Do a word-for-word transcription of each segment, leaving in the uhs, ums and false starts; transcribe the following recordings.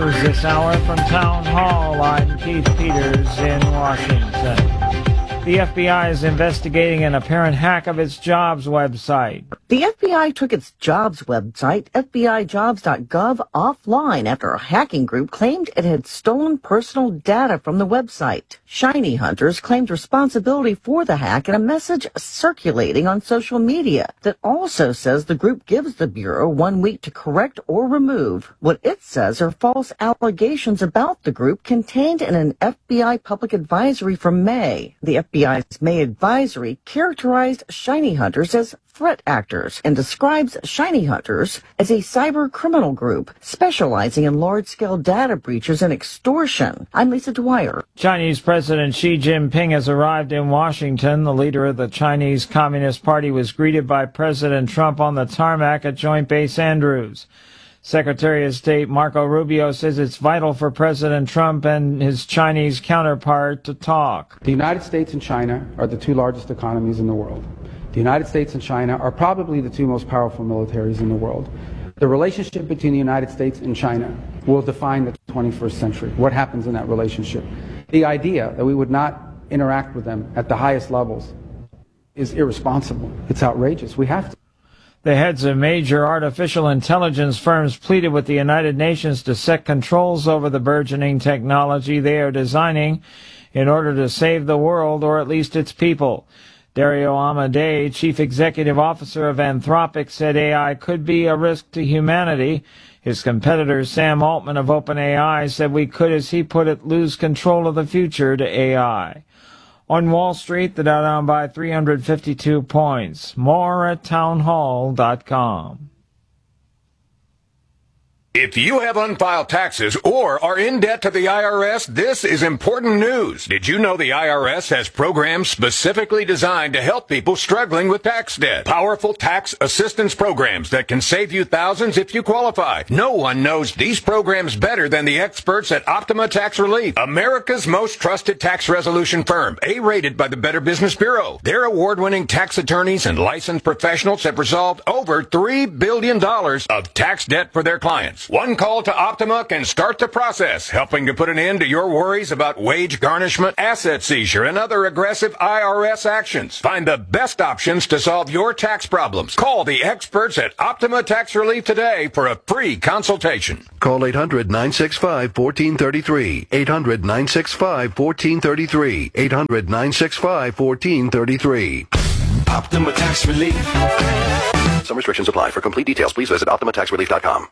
news this hour from Town Hall. I'm Keith Peters in Washington. The F B I is investigating an apparent hack of its jobs website. The F B I took its jobs website, F B I jobs dot gov, offline after a hacking group claimed it had stolen personal data from the website. Shiny Hunters claimed responsibility for the hack in a message circulating on social media that also says the group gives the Bureau one week to correct or remove what it says are false allegations about the group contained in an F B I public advisory from May. The F B I's May advisory characterized Shiny Hunters as threat actors and describes Shiny Hunters as a cyber criminal group specializing in large-scale data breaches and extortion. I'm Lisa Dwyer. Chinese President Xi Jinping has arrived in Washington. The leader of the Chinese Communist Party was greeted by President Trump on the tarmac at Joint Base Andrews. Secretary of State Marco Rubio says it's vital for President Trump and his Chinese counterpart to talk. The United States and China are the two largest economies in the world. The United States and China are probably the two most powerful militaries in the world. The relationship between the United States and China will define the twenty-first century. What happens in that relationship? The idea that we would not interact with them at the highest levels is irresponsible. It's outrageous. We have to. The heads of major artificial intelligence firms pleaded with the United Nations to set controls over the burgeoning technology they are designing in order to save the world, or at least its people. Dario Amodei, chief executive officer of Anthropic, said A I could be a risk to humanity. His competitor, Sam Altman of OpenAI, said we could, as he put it, lose control of the future to A I. On Wall Street, the Dow down by three hundred fifty-two points. More at town hall dot com. If you have unfiled taxes or are in debt to the I R S, this is important news. Did you know the I R S has programs specifically designed to help people struggling with tax debt? Powerful tax assistance programs that can save you thousands if you qualify. No one knows these programs better than the experts at Optima Tax Relief, America's most trusted tax resolution firm, A-rated by the Better Business Bureau. Their award-winning tax attorneys and licensed professionals have resolved over three billion dollars of tax debt for their clients. One call to Optima can start the process, helping to put an end to your worries about wage garnishment, asset seizure, and other aggressive I R S actions. Find the best options to solve your tax problems. Call the experts at Optima Tax Relief today for a free consultation. Call eight hundred, nine six five, one four three three. eight hundred, nine six five, one four three three. eight hundred, nine six five, one four three three. Optima Tax Relief. Some restrictions apply. For complete details, please visit optima tax relief dot com.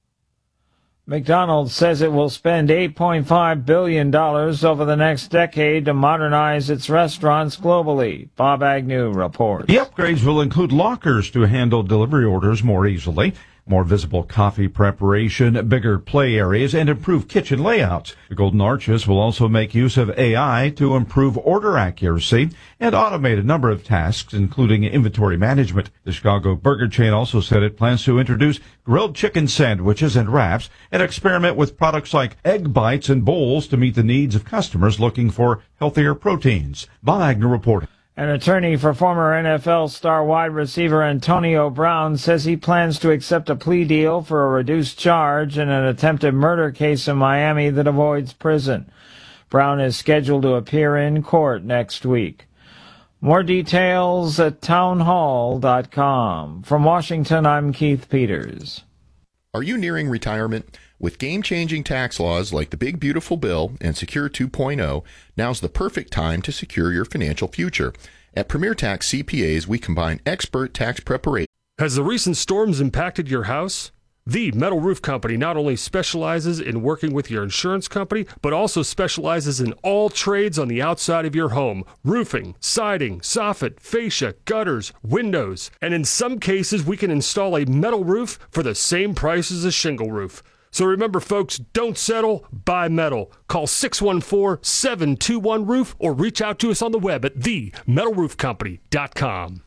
McDonald's says it will spend eight point five billion dollars over the next decade to modernize its restaurants globally. Bob Agnew reports. The upgrades will include lockers to handle delivery orders more easily, more visible coffee preparation, bigger play areas, and improved kitchen layouts. The Golden Arches will also make use of A I to improve order accuracy and automate a number of tasks, including inventory management. The Chicago burger chain also said it plans to introduce grilled chicken sandwiches and wraps and experiment with products like egg bites and bowls to meet the needs of customers looking for healthier proteins. Bob Agnew reporting. An attorney for former N F L star wide receiver Antonio Brown says he plans to accept a plea deal for a reduced charge in an attempted murder case in Miami that avoids prison. Brown is scheduled to appear in court next week. More details at town hall dot com. From Washington, I'm Keith Peters. Are you nearing retirement? With game-changing tax laws like the Big Beautiful Bill and Secure two point oh, now's the perfect time to secure your financial future. At Premier Tax C P As, we combine expert tax preparation. Has the recent storms impacted your house? The Metal Roof Company not only specializes in working with your insurance company, but also specializes in all trades on the outside of your home. Roofing, siding, soffit, fascia, gutters, windows. And in some cases, we can install a metal roof for the same price as a shingle roof. So remember, folks, don't settle, buy metal. Call six one four, seven two one, roof or reach out to us on the web at the metal roof company dot com.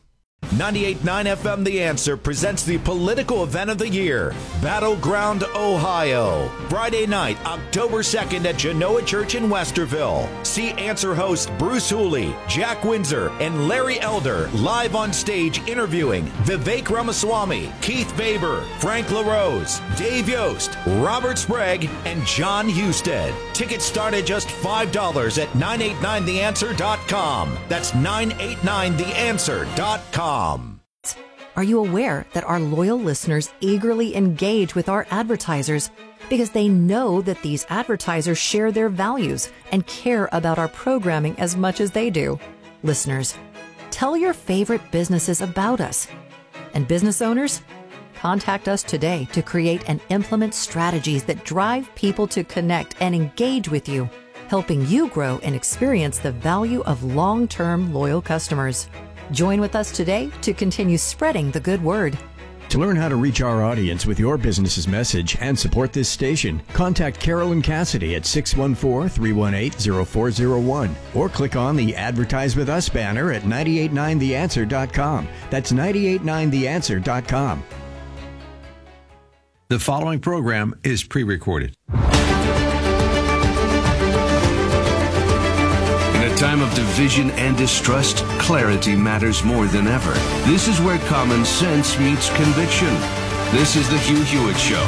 ninety-eight point nine F M The Answer presents the political event of the year, Battleground, Ohio. Friday night, October second at Genoa Church in Westerville. See Answer host Bruce Hooley, Jack Windsor, and Larry Elder live on stage interviewing Vivek Ramaswamy, Keith Faber, Frank LaRose, Dave Yost, Robert Sprague, and John Husted. Tickets start at just five dollars at nine eight nine the answer dot com. That's nine eight nine the answer dot com. Are you aware that our loyal listeners eagerly engage with our advertisers because they know that these advertisers share their values and care about our programming as much as they do? Listeners, tell your favorite businesses about us. And business owners, contact us today to create and implement strategies that drive people to connect and engage with you, helping you grow and experience the value of long-term loyal customers. Join with us today to continue spreading the good word. To learn how to reach our audience with your business's message and support this station, contact Carolyn Cassidy at six one four, three one eight, zero four zero one or click on the Advertise With Us banner at nine eight nine the answer dot com. That's nine eight nine the answer dot com. The following program is pre-recorded. In a time of division and distrust, clarity matters more than ever. This is where common sense meets conviction. This is the Hugh Hewitt Show.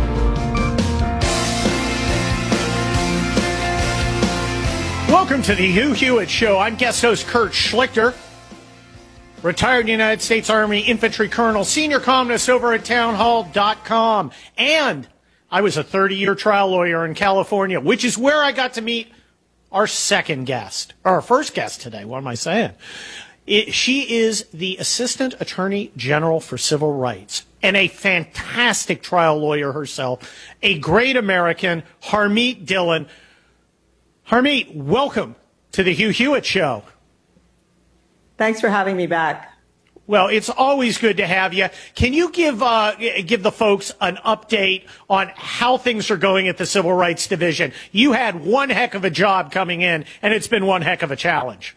Welcome to the Hugh Hewitt Show. I'm guest host Kurt Schlichter, retired United States Army infantry colonel, senior columnist over at town hall dot com. And I was a thirty-year trial lawyer in California, which is where I got to meet our second guest, or our first guest today. What am I saying? It, she is the Assistant Attorney General for Civil Rights and a fantastic trial lawyer herself, a great American, Harmeet Dillon. Harmeet, welcome to the Hugh Hewitt Show. Thanks for having me back. Well, it's always good to have you. Can you give uh, give the folks an update on how things are going at the Civil Rights Division? You had one heck of a job coming in, and it's been one heck of a challenge.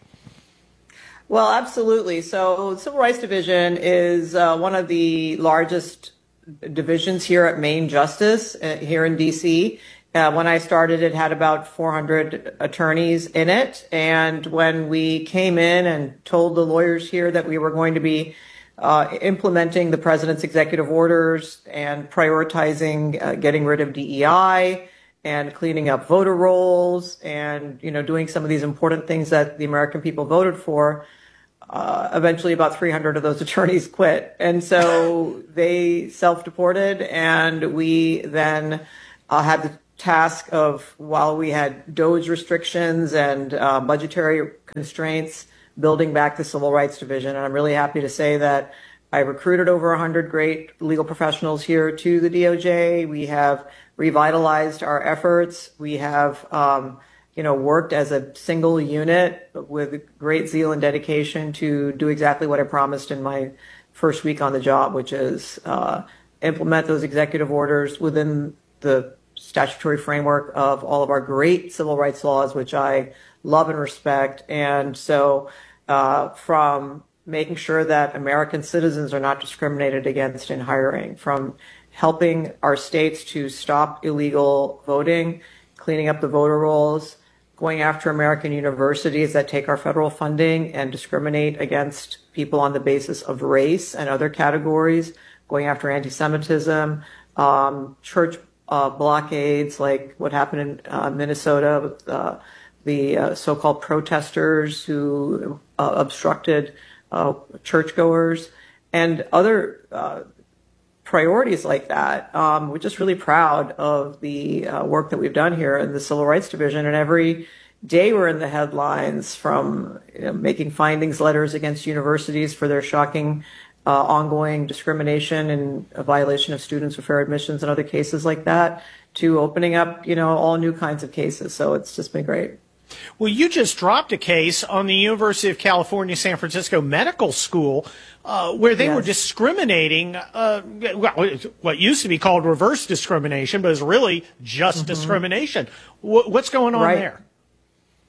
Well, absolutely. So the Civil Rights Division is uh, one of the largest divisions here at Main Justice uh, here in D C Uh, when I started, it had about four hundred attorneys in it. And when we came in and told the lawyers here that we were going to be uh, implementing the president's executive orders and prioritizing uh, getting rid of D E I and cleaning up voter rolls and, you know, doing some of these important things that the American people voted for, uh, eventually about three hundred of those attorneys quit. And so they self-deported, and we then uh, had the task of, while we had D O J restrictions and uh, budgetary constraints, building back the Civil Rights Division. And I'm really happy to say that I recruited over one hundred great legal professionals here to the D O J. We have revitalized our efforts. We have, um, you know, worked as a single unit with great zeal and dedication to do exactly what I promised in my first week on the job, which is uh, implement those executive orders within the statutory framework of all of our great civil rights laws, which I love and respect. And so uh, from making sure that American citizens are not discriminated against in hiring, from helping our states to stop illegal voting, cleaning up the voter rolls, going after American universities that take our federal funding and discriminate against people on the basis of race and other categories, going after anti-Semitism, um, church Uh, blockades like what happened in uh, Minnesota with uh, the uh, so-called protesters who uh, obstructed uh, churchgoers, and other uh, priorities like that. Um, we're just really proud of the uh, work that we've done here in the Civil Rights Division, and every day we're in the headlines from you know, making findings letters against universities for their shocking Uh, ongoing discrimination and a violation of students with fair admissions and other cases like that, to opening up, you know, all new kinds of cases. So it's just been great. Well, you just dropped a case on the University of California, San Francisco Medical School uh, where they yes. were discriminating, uh, well, what used to be called reverse discrimination, but is really just mm-hmm. discrimination. W- what's going on right. there?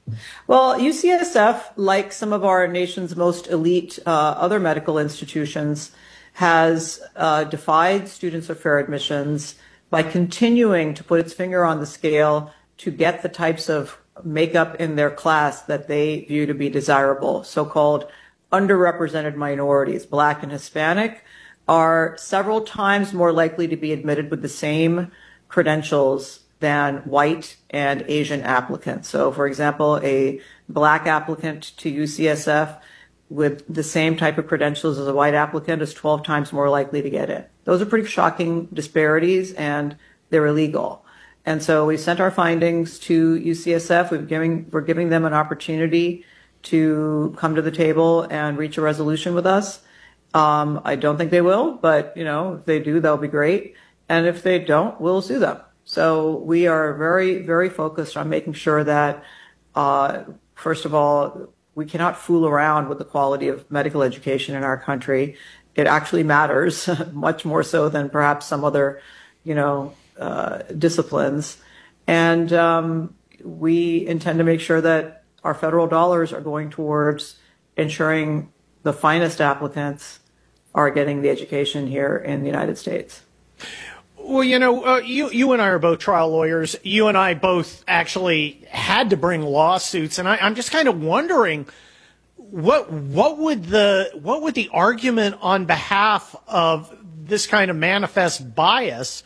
Well, U C S F, like some of our nation's most elite uh, other medical institutions, has uh, defied students of fair admissions by continuing to put its finger on the scale to get the types of makeup in their class that they view to be desirable. So-called underrepresented minorities, Black and Hispanic, are several times more likely to be admitted with the same credentials than white and Asian applicants. So, for example, a Black applicant to U C S F with the same type of credentials as a white applicant is twelve times more likely to get in. Those are pretty shocking disparities, and they're illegal. And so we sent our findings to U C S F. We've giving, we're giving them an opportunity to come to the table and reach a resolution with us. Um, I don't think they will, but, you know, if they do, that'll be great. And if they don't, we'll sue them. So we are very, very focused on making sure that, uh, first of all, we cannot fool around with the quality of medical education in our country. It actually matters, much more so than perhaps some other, you know, uh, disciplines. And um, we intend to make sure that our federal dollars are going towards ensuring the finest applicants are getting the education here in the United States. Well, you know, uh, you you and I are both trial lawyers. You and I both actually had to bring lawsuits, and I, I'm just kind of wondering what what would the what would the argument on behalf of this kind of manifest bias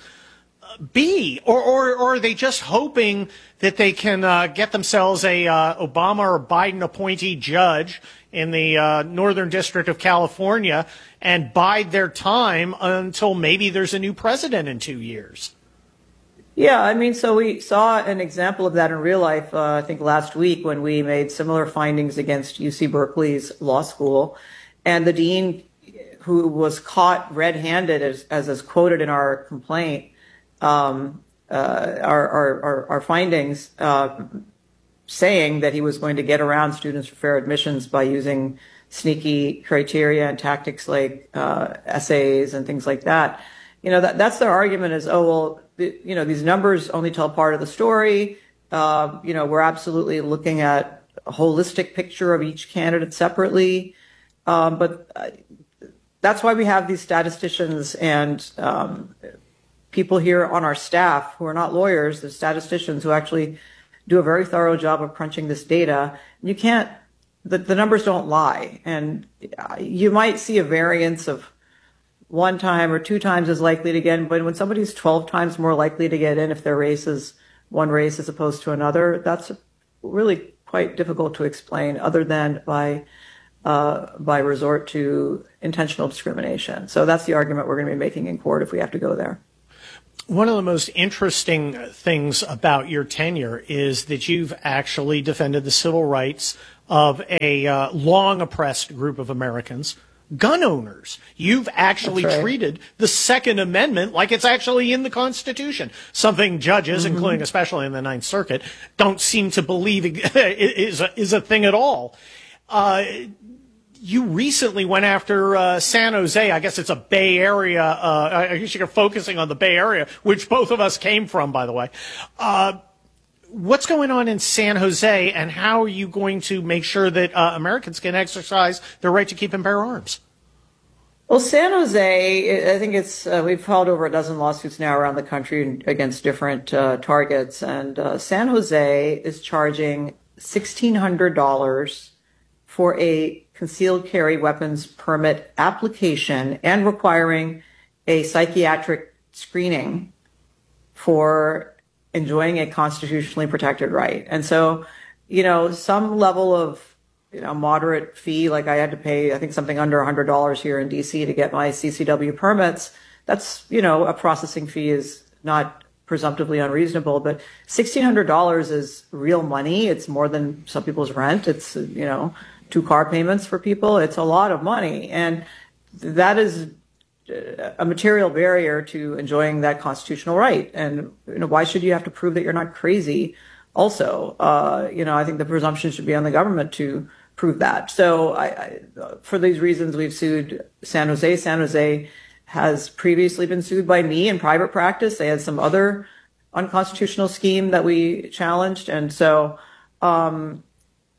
be, or or, or are they just hoping that they can uh, get themselves a uh, Obama or Biden appointee judge in the uh, Northern District of California and bide their time until maybe there's a new president in two years? Yeah, I mean, so we saw an example of that in real life, uh, I think last week, when we made similar findings against U C Berkeley's law school. And the dean, who was caught red-handed, as, as is quoted in our complaint, um, uh, our, our, our, our findings, uh, saying that he was going to get around students for fair admissions by using sneaky criteria and tactics like uh, essays and things like that. You know, that, that's their argument is, oh, well, the, you know, these numbers only tell part of the story. Uh, you know, we're absolutely looking at a holistic picture of each candidate separately. Um, but uh, that's why we have these statisticians and um, people here on our staff who are not lawyers, the statisticians who actually do a very thorough job of crunching this data. You can't, the, the numbers don't lie. And you might see a variance of one time or two times as likely to get in, but when somebody's twelve times more likely to get in if their race is one race as opposed to another, that's really quite difficult to explain other than by uh, by resort to intentional discrimination. So that's the argument we're going to be making in court if we have to go there. One of the most interesting things about your tenure is that you've actually defended the civil rights of a uh, long oppressed group of Americans, gun owners. You've actually right. treated the Second Amendment like it's actually in the Constitution, something judges, mm-hmm. including especially in the Ninth Circuit, don't seem to believe is a, is a thing at all. Uh, You recently went after uh, San Jose. I guess it's a Bay Area. Uh, I guess you're focusing on the Bay Area, which both of us came from, by the way. Uh, what's going on in San Jose, and how are you going to make sure that uh, Americans can exercise their right to keep and bear arms? Well, San Jose, I think it's uh, we've filed over a dozen lawsuits now around the country against different uh, targets, and uh, San Jose is charging sixteen hundred dollars for a concealed carry weapons permit application and requiring a psychiatric screening for enjoying a constitutionally protected right. And so, you know, some level of, you know, moderate fee, like I had to pay, I think something under one hundred dollars here in D C to get my C C W permits. That's, you know, a processing fee is not presumptively unreasonable, but sixteen hundred dollars is real money. It's more than some people's rent. It's, you know, two car payments for people. It's a lot of money. And that is a material barrier to enjoying that constitutional right. And, you know, why should you have to prove that you're not crazy also? Uh, you know, I think the presumption should be on the government to prove that. So I, I, for these reasons, we've sued San Jose. San Jose has previously been sued by me in private practice. They had some other unconstitutional scheme that we challenged. And so, um,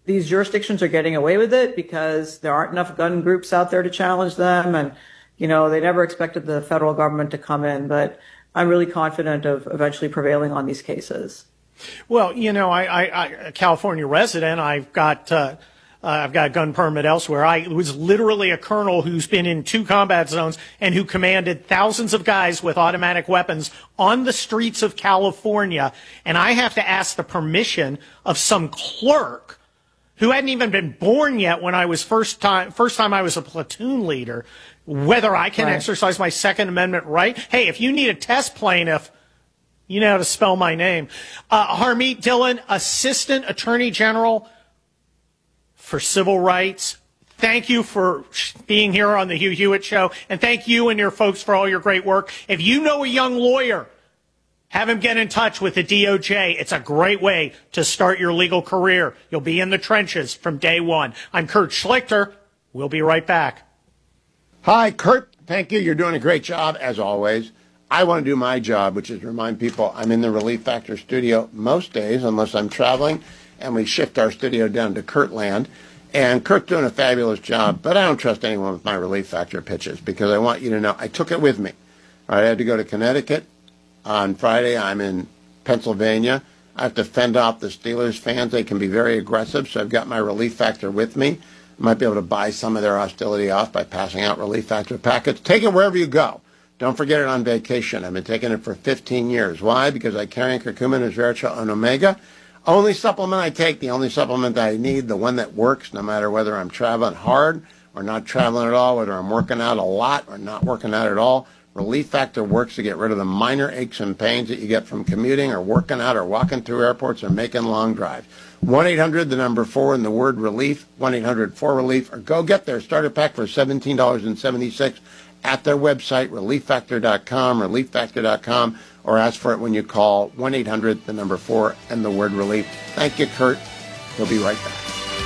these jurisdictions are getting away with it because there aren't enough gun groups out there to challenge them. And, you know, they never expected the federal government to come in. But I'm really confident of eventually prevailing on these cases. Well, you know, I, I, I a California resident, I've got, uh, Uh, I've got a gun permit elsewhere. I was literally a colonel who's been in two combat zones and who commanded thousands of guys with automatic weapons on the streets of California. And I have to ask the permission of some clerk who hadn't even been born yet when I was first time, first time I was a platoon leader, whether I can right. exercise my Second Amendment right. Hey, if you need a test plaintiff, you know how to spell my name. Uh, Harmeet Dillon, Assistant Attorney General for Civil Rights. Thank you for being here on the Hugh Hewitt Show, and thank you and your folks for all your great work. If you know a young lawyer, have him get in touch with the D O J. It's a great way to start your legal career. You'll be in the trenches from day one. I'm Kurt Schlichter. We'll be right back. Hi, Kurt. Thank you. You're doing a great job, as always. I want to do my job, which is remind people I'm in the Relief Factor studio most days, unless I'm traveling, and we shift our studio down to Kurtland. And Kurt's doing a fabulous job, but I don't trust anyone with my Relief Factor pitches because I want you to know I took it with me. All right, I had to go to Connecticut. On Friday, I'm in Pennsylvania. I have to fend off the Steelers fans. They can be very aggressive, so I've got my Relief Factor with me. I might be able to buy some of their hostility off by passing out Relief Factor packets. Take it wherever you go. Don't forget it on vacation. I've been taking it for fifteen years. Why? Because I carry curcumin, resveratrol, and omega. Only supplement I take, the only supplement that I need, the one that works no matter whether I'm traveling hard or not traveling at all, whether I'm working out a lot or not working out at all. Relief Factor works to get rid of the minor aches and pains that you get from commuting or working out or walking through airports or making long drives. one eight hundred, the number four, and the word relief, one eight hundred four relief, or go get their starter pack for seventeen dollars and seventy-six cents at their website, relief factor dot com, relief factor dot com, or ask for it when you call one eight hundred, the number four, and the word relief. Thank you, Kurt. He'll be right back.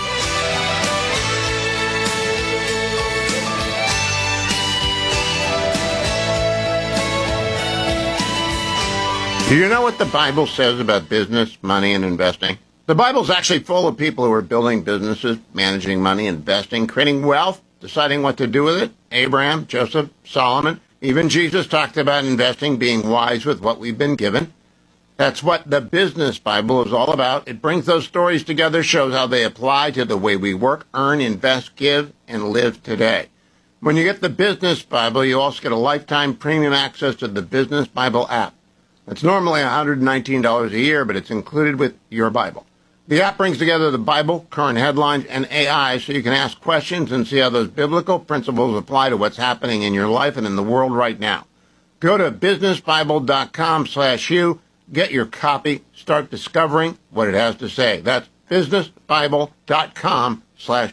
Do you know what the Bible says about business, money, and investing? The Bible's actually full of people who are building businesses, managing money, investing, creating wealth, deciding what to do with it. Abraham, Joseph, Solomon, even Jesus talked about investing, being wise with what we've been given. That's what the Business Bible is all about. It brings those stories together, shows how they apply to the way we work, earn, invest, give, and live today. When you get the Business Bible, you also get a lifetime premium access to the Business Bible app. It's normally one hundred nineteen dollars a year, but it's included with your Bible. The app brings together the Bible, current headlines, and A I so you can ask questions and see how those biblical principles apply to what's happening in your life and in the world right now. Go to businessbible.com slash you, get your copy, start discovering what it has to say. That's businessbible.com slash